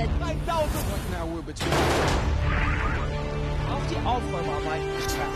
Scheiße! 3000! What now will between Auf die Aufräumerarbeit.